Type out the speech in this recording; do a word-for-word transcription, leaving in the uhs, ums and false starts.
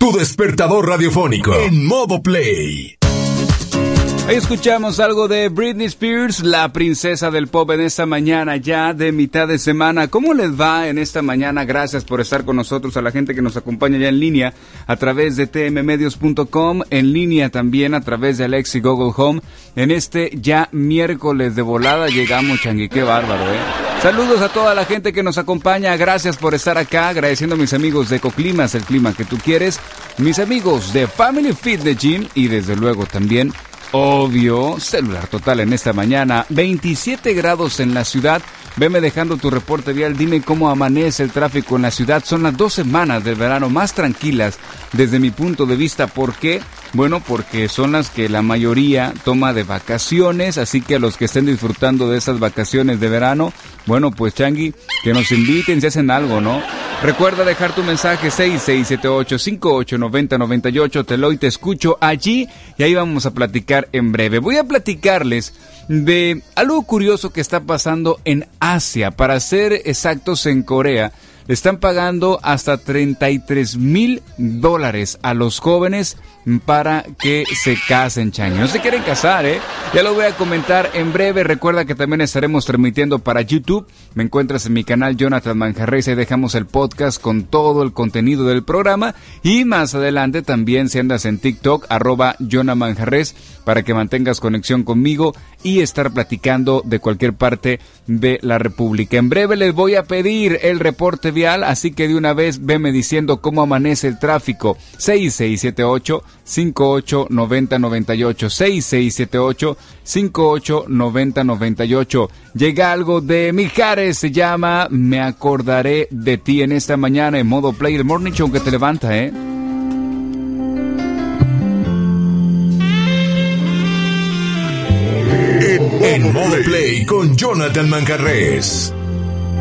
tu despertador radiofónico en modo play. Ahí escuchamos algo de Britney Spears, la princesa del pop, en esta mañana ya de mitad de semana. ¿Cómo les va en esta mañana? Gracias por estar con nosotros, a la gente que nos acompaña ya en línea a través de t m medios punto com, en línea también a través de Alexa y Google Home. En este ya miércoles de volada llegamos, Changi, qué bárbaro, ¿eh? Saludos a toda la gente que nos acompaña, gracias por estar acá, agradeciendo a mis amigos de Ecoclimas, el clima que tú quieres, mis amigos de Family Fitness Gym y desde luego también, obvio, Celular Total en esta mañana, veintisiete grados en la ciudad. Veme dejando tu reporte vial, dime cómo amanece el tráfico en la ciudad. Son las dos semanas del verano más tranquilas desde mi punto de vista. ¿Por qué? Bueno, porque son las que la mayoría toma de vacaciones, así que a los que estén disfrutando de esas vacaciones de verano, bueno, pues Changi, que nos inviten si hacen algo, ¿no? Recuerda dejar tu mensaje seis seis siete ocho, cinco ocho nueve cero nueve ocho, te lo y te escucho allí y ahí vamos a platicar en breve. Voy a platicarles de algo curioso que está pasando en Asia, para ser exactos en Corea. Le están pagando hasta treinta y tres mil dólares a los jóvenes para que se casen, Changi. No se quieren casar, ¿eh? Ya lo voy a comentar en breve. Recuerda que también estaremos transmitiendo para YouTube. Me encuentras en mi canal Jonathan Manjarres. Ahí dejamos el podcast con todo el contenido del programa. Y más adelante también, si andas en TikTok, arroba Jonathan Manjarres, para que mantengas conexión conmigo y estar platicando de cualquier parte de la República. En breve les voy a pedir el reporte vial, así que de una vez veme diciendo cómo amanece el tráfico. seis seis siete ocho, cinco ocho nueve cero nueve ocho, seis seis siete ocho, cinco ocho nueve cero nueve ocho. Llega algo de Mijares, se llama Me Acordaré de Ti, en esta mañana en modo play, el morning show que te levanta, ¿eh? En modo play con Jonathan Manjarres.